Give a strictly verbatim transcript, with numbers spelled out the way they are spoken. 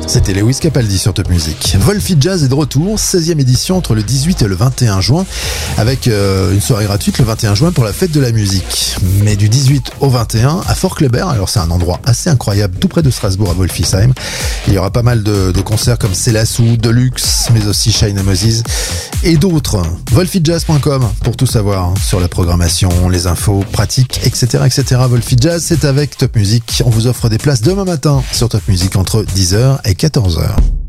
C'était Lewis Capaldi sur Top Music. Wolfie Jazz est de retour, seizième édition entre le dix-huit et le vingt et un juin, avec euh, une soirée gratuite le vingt et un juin pour la fête de la musique. Mais du dix-huit au vingt et un à Fort-Clébert, alors c'est un endroit assez incroyable, tout près de Strasbourg à Wolfisheim. Il y aura pas mal de, de concerts comme Célassou, Deluxe, mais aussi Shine Moses et d'autres. wolfie jazz point com pour tout savoir sur la programmation, les infos pratiques, et cetera et cetera. Wolfie Jazz, c'est avec Top Music. On vous offre des places demain matin sur Top Music entre dix heures et quatorze heures.